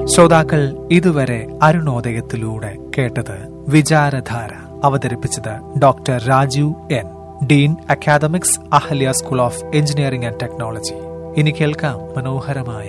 ശ്രോതാക്കൾ ഇതുവരെ അരുണോദയത്തിലൂടെ കേട്ടത് വിചാരധാര. അവതരിപ്പിച്ചത് doctor Rajeev N, Dean academics, Ahalya school of engineering and technology. ഇനി കേൾക്കാം മനോഹരമായ